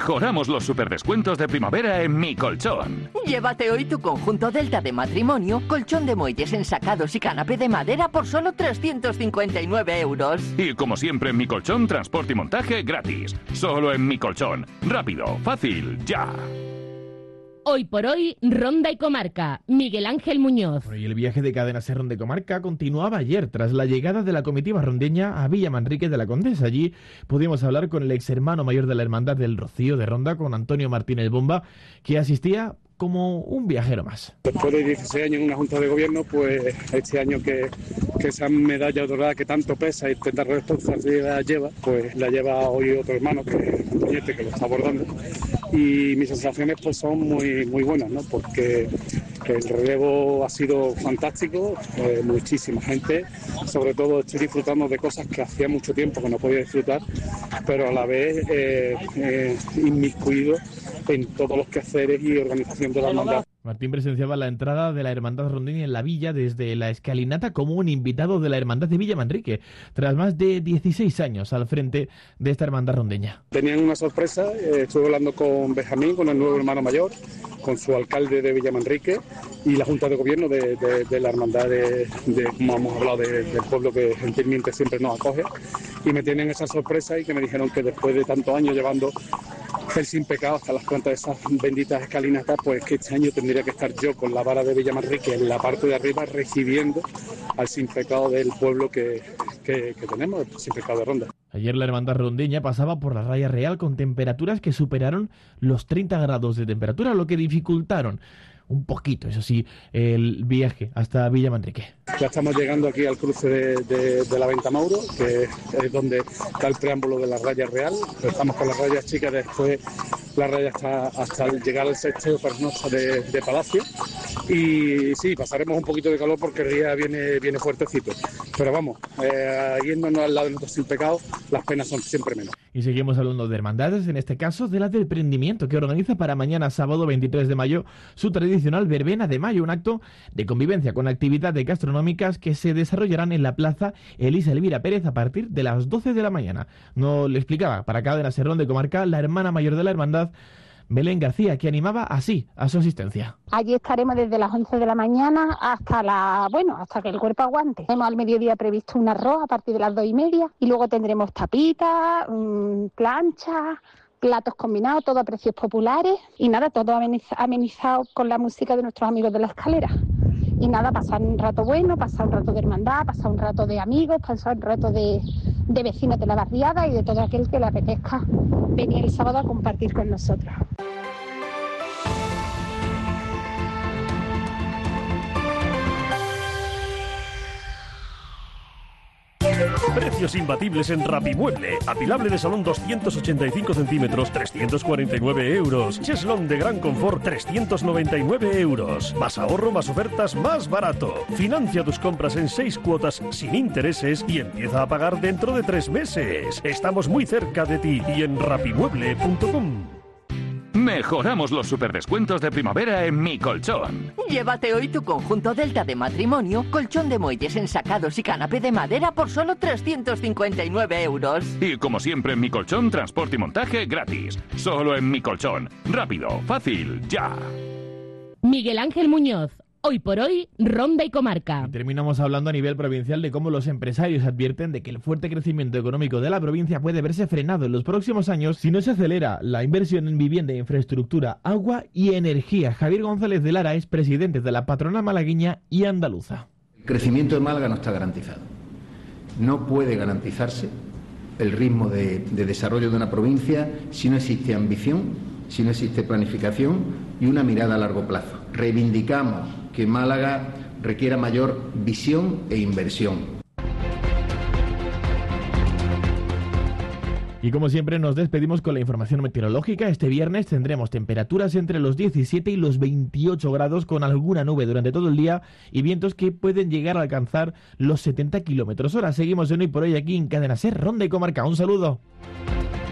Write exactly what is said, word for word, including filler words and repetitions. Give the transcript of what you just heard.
Mejoramos los superdescuentos de primavera en Mi Colchón. Llévate hoy tu conjunto Delta de matrimonio, colchón de muelles ensacados y canapé de madera por solo trescientos cincuenta y nueve euros. Y como siempre en Mi Colchón, transporte y montaje gratis. Solo en Mi Colchón. Rápido, fácil, ya. Hoy por hoy, Ronda y Comarca. Miguel Ángel Muñoz. Y el viaje de Cadena Ser Ronda y Comarca continuaba ayer tras la llegada de la comitiva rondeña a Villa Manrique de la Condesa. Allí pudimos hablar con el ex hermano mayor de la Hermandad del Rocío de Ronda, con Antonio Martínez Bomba, que asistía como un viajero más. Después de dieciséis años en una junta de gobierno, pues este año que, que esa medalla dorada que tanto pesa y tanta responsabilidad lleva, pues la lleva hoy otro hermano, que es Antoñete, que lo está abordando. Y mis sensaciones pues son muy, muy buenas, ¿no? Porque el relevo ha sido fantástico, eh, muchísima gente, sobre todo estoy disfrutando de cosas que hacía mucho tiempo que no podía disfrutar, pero a la vez eh, eh, inmiscuido en todos los quehaceres y organización de la hermandad. Martín presenciaba la entrada de la Hermandad Rondeña en la villa desde la escalinata como un invitado de la Hermandad de Villa Manrique, tras más de dieciséis años al frente de esta Hermandad Rondeña. Tenían una sorpresa, eh, estuve hablando con Benjamín, con el nuevo hermano mayor, con su alcalde de Villa Manrique y la Junta de Gobierno de, de, de la Hermandad de, de, como hemos hablado, de, del pueblo que gentilmente siempre nos acoge, y me tienen esa sorpresa y que me dijeron que después de tantos años llevando el sin pecado hasta las plantas de esas benditas escalinatas, pues que este año tendría que estar yo con la vara de Villa Manrique en la parte de arriba recibiendo al sin pecado del pueblo que, que, que tenemos, el sin pecado de Ronda. Ayer la Hermandad Rondeña pasaba por la raya real con temperaturas que superaron los treinta grados de temperatura, lo que dificultaron un poquito, eso sí, el viaje hasta Villa Manrique. Ya estamos llegando aquí al cruce de, de, de la Venta Mauro, que es donde está el preámbulo de la raya real. Estamos con las rayas chicas, después la raya hasta, hasta llegar al sexteo pernosa de, de Palacio. Y sí, pasaremos un poquito de calor porque el día viene, viene fuertecito. Pero vamos, eh, yéndonos al lado de nosotros sin pecado, las penas son siempre menos. Y seguimos hablando de hermandades, en este caso de la del Prendimiento, que organiza para mañana sábado veintitrés de mayo su tradicional verbena de mayo, un acto de convivencia con actividades gastronómicas que se desarrollarán en la plaza Elisa Elvira Pérez a partir de las doce de la mañana. Nos lo explicaba para Cadena Ser Ronda y Comarca la hermana mayor de la hermandad, Belén García, que animaba así a su asistencia. Allí estaremos desde las once de la mañana hasta la, bueno, hasta que el cuerpo aguante. Tenemos al mediodía previsto un arroz a partir de las dos y media y luego tendremos tapitas, mmm, planchas, platos combinados, todo a precios populares y nada, todo amenizado con la música de nuestros amigos de la escalera. Y nada, pasar un rato bueno, pasar un rato de hermandad, pasar un rato de amigos, pasar un rato de, de vecinos de la barriada y de todo aquel que le apetezca venir el sábado a compartir con nosotros. Precios imbatibles en Rapimueble. Apilable de salón doscientos ochenta y cinco centímetros, trescientos cuarenta y nueve euros. Cheslón de gran confort, trescientos noventa y nueve euros. Más ahorro, más ofertas, más barato. Financia tus compras en seis cuotas sin intereses y empieza a pagar dentro de tres meses. Estamos muy cerca de ti y en rapimueble punto com. Mejoramos los superdescuentos de primavera en Mi Colchón. Llévate hoy tu conjunto Delta de matrimonio, colchón de muelles ensacados y canapé de madera por solo trescientos cincuenta y nueve euros. Y como siempre en Mi Colchón, transporte y montaje gratis. Solo en Mi Colchón. Rápido, fácil, ya. Miguel Ángel Muñoz. Hoy por hoy, Ronda y Comarca. Y terminamos hablando a nivel provincial de cómo los empresarios advierten de que el fuerte crecimiento económico de la provincia puede verse frenado en los próximos años si no se acelera la inversión en vivienda, infraestructura, agua y energía. Javier González de Lara es presidente de la patronal malagueña y andaluza. El crecimiento de Málaga no está garantizado. No puede garantizarse el ritmo de, de desarrollo de una provincia si no existe ambición, si no existe planificación y una mirada a largo plazo. Reivindicamos que Málaga requiera mayor visión e inversión. Y como siempre nos despedimos con la información meteorológica. Este viernes tendremos temperaturas entre los diecisiete y los veintiocho grados con alguna nube durante todo el día y vientos que pueden llegar a alcanzar los setenta kilómetros hora. Seguimos en Hoy por Hoy aquí en Cadena Ser Ronda y Comarca. Un saludo.